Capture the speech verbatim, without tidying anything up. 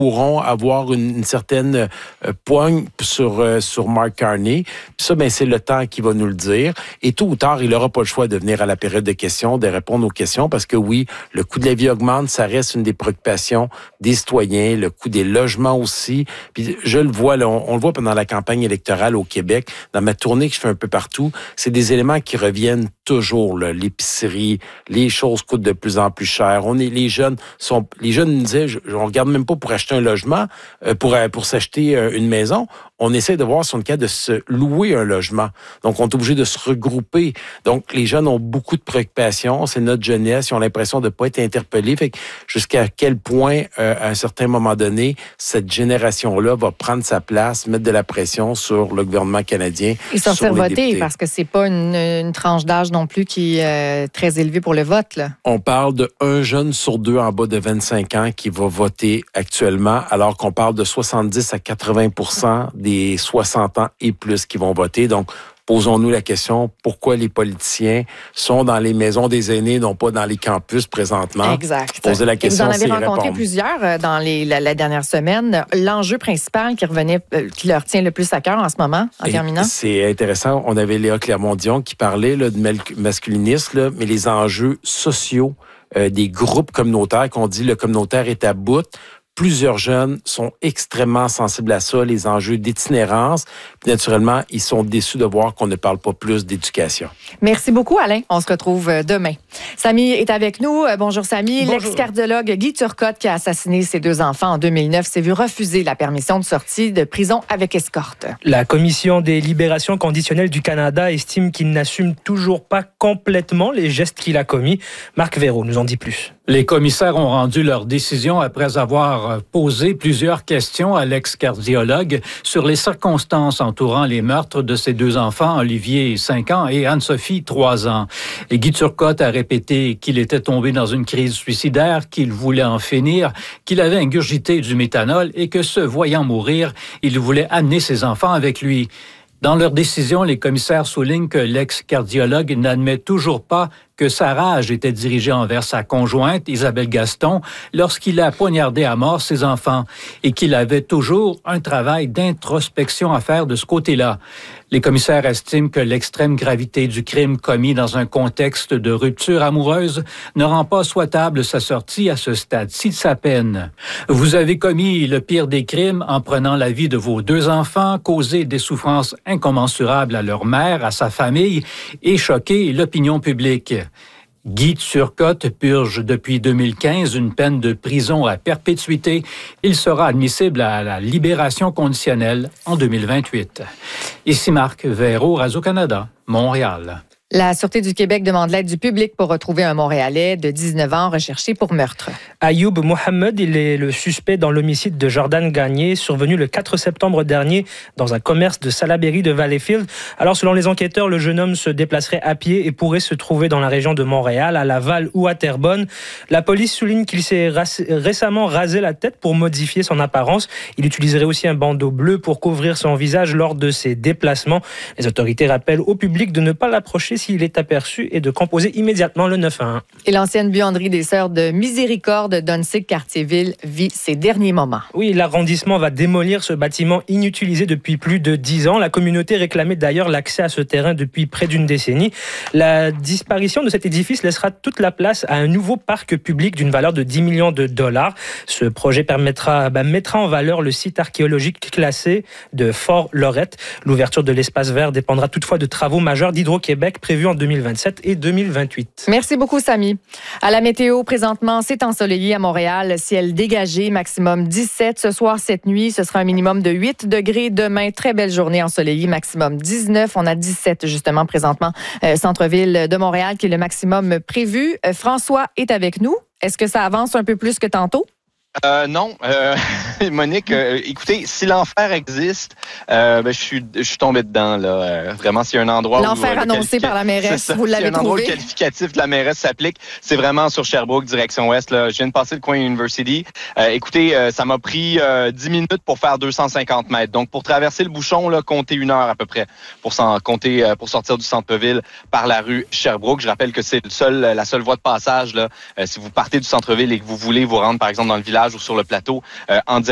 pourront avoir une, une certaine euh, poigne sur, euh, sur Mark Carney. Puis ça, ben, c'est le temps qui va nous le dire. Et tôt ou tard, il n'aura pas le choix de venir à la période de questions, de répondre aux questions, parce que oui, le coût de la vie augmente, ça reste une des préoccupations des citoyens, le coût des logements aussi. Puis je le vois, là, on, on le voit pendant la campagne électorale au Québec, dans ma tournée que je fais un peu partout, c'est des éléments qui reviennent toujours, là. L'épicerie, les choses coûtent de plus en plus cher. On est, les jeunes sont, les jeunes nous disaient, je, on regarde même pas pour acheter un logement, euh, pour, pour s'acheter euh, une maison. On essaie de voir si on est capable de se louer un logement. Donc, on est obligé de se regrouper. Donc, les jeunes ont beaucoup de préoccupations. C'est notre jeunesse. Ils ont l'impression de ne pas être interpellés. Fait que jusqu'à quel point, euh, à un certain moment donné, cette génération-là va prendre sa place, mettre de la pression sur le gouvernement canadien. Et sortir voter, députés. Parce que c'est pas une, une tranche d'âge non plus qui est euh, très élevée pour le vote, là. On parle de un jeune sur deux en bas de vingt-cinq ans qui va voter actuellement, alors qu'on parle de soixante-dix à quatre-vingts pour cent des soixante ans et plus qui vont voter. Donc, posons-nous la question, pourquoi les politiciens sont dans les maisons des aînés, non pas dans les campus présentement? Exact. Poser la question, et vous en avez c'est rencontré répondre. plusieurs dans les, la, la dernière semaine. L'enjeu principal qui revenait, qui leur tient le plus à cœur en ce moment, en et terminant? C'est intéressant. On avait Léa Clermont-Dion qui parlait là, de masculinisme, là, mais les enjeux sociaux euh, des groupes communautaires, qu'on dit le communautaire est à bout. Plusieurs jeunes sont extrêmement sensibles à ça, les enjeux d'itinérance. Puis naturellement, ils sont déçus de voir qu'on ne parle pas plus d'éducation. Merci beaucoup, Alain. On se retrouve demain. Samy est avec nous. Bonjour, Samy. Bonjour. L'ex-cardiologue Guy Turcotte, qui a assassiné ses deux enfants en deux mille neuf, s'est vu refuser la permission de sortie de prison avec escorte. La Commission des libérations conditionnelles du Canada estime qu'il n'assume toujours pas complètement les gestes qu'il a commis. Marc Véraud nous en dit plus. Les commissaires ont rendu leur décision après avoir posé plusieurs questions à l'ex-cardiologue sur les circonstances entourant les meurtres de ses deux enfants, Olivier, cinq ans, et Anne-Sophie, trois ans. Et Guy Turcotte a répété qu'il était tombé dans une crise suicidaire, qu'il voulait en finir, qu'il avait ingurgité du méthanol et que, se voyant mourir, il voulait amener ses enfants avec lui. Dans leur décision, les commissaires soulignent que l'ex-cardiologue n'admet toujours pas que sa rage était dirigée envers sa conjointe, Isabelle Gaston, lorsqu'il a poignardé à mort ses enfants et qu'il avait toujours un travail d'introspection à faire de ce côté-là. Les commissaires estiment que l'extrême gravité du crime commis dans un contexte de rupture amoureuse ne rend pas souhaitable sa sortie à ce stade-ci de sa peine. Vous avez commis le pire des crimes en prenant la vie de vos deux enfants, causé des souffrances incommensurables à leur mère, à sa famille et choqué l'opinion publique. Guy Turcotte purge depuis deux mille quinze une peine de prison à perpétuité. Il sera admissible à la libération conditionnelle en deux mille vingt-huit. Ici Marc Véraud, Radio-Canada, Montréal. La Sûreté du Québec demande l'aide du public pour retrouver un Montréalais de dix-neuf ans recherché pour meurtre. Ayoub Mohamed, il est le suspect dans l'homicide de Jordan Gagné, survenu le quatre septembre dernier dans un commerce de Salaberry de Valleyfield. Alors, selon les enquêteurs, le jeune homme se déplacerait à pied et pourrait se trouver dans la région de Montréal, à Laval ou à Terrebonne. La police souligne qu'il s'est ras- récemment rasé la tête pour modifier son apparence. Il utiliserait aussi un bandeau bleu pour couvrir son visage lors de ses déplacements. Les autorités rappellent au public de ne pas l'approcher s'il est aperçu et de composer immédiatement le neuf un un. Et l'ancienne buanderie des Sœurs de Miséricorde d'Onsic-Cartierville vit ses derniers moments. Oui, l'arrondissement va démolir ce bâtiment inutilisé depuis plus de dix ans. La communauté réclamait d'ailleurs l'accès à ce terrain depuis près d'une décennie. La disparition de cet édifice laissera toute la place à un nouveau parc public d'une valeur de dix millions de dollars. Ce projet permettra, bah, mettra en valeur le site archéologique classé de Fort-Lorette. L'ouverture de l'espace vert dépendra toutefois de travaux majeurs d'Hydro-Québec prévus en deux mille vingt-sept et deux mille vingt-huit. Merci beaucoup, Samy. À la météo, présentement, c'est ensoleillé à Montréal. Ciel dégagé, maximum dix-sept. Ce soir, cette nuit, ce sera un minimum de huit degrés. Demain, très belle journée ensoleillée, maximum dix-neuf. On a dix-sept, justement, présentement, euh, centre-ville de Montréal, qui est le maximum prévu. Euh, François est avec nous. Est-ce que ça avance un peu plus que tantôt? Euh, non, euh, Monique, euh, écoutez, si l'enfer existe, euh, ben, je suis je suis tombé dedans là. Euh, vraiment, s'il y a un endroit l'enfer où euh, annoncé qualifica... par la mairesse, ça, vous l'avez un endroit trouvé. où le qualificatif de la mairesse s'applique, c'est vraiment sur Sherbrooke, direction ouest. Là. Je viens de passer le coin University. Euh, écoutez, euh, ça m'a pris euh, dix minutes pour faire deux cent cinquante mètres. Donc, pour traverser le bouchon, là, comptez une heure à peu près pour s'en compter euh, pour sortir du centre-ville par la rue Sherbrooke. Je rappelle que c'est le seul, la seule voie de passage là. Euh, si vous partez du centre-ville et que vous voulez vous rendre, par exemple, dans le village ou sur le plateau, euh, en